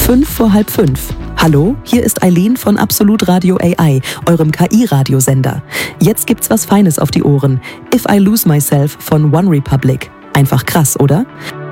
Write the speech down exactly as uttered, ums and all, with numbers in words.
Fünf vor halb fünf. Hallo, hier ist Eileen von Absolut Radio A I, eurem K I-Radiosender. Jetzt gibt's was Feines auf die Ohren. If I Lose Myself von One Republic. Einfach krass, oder?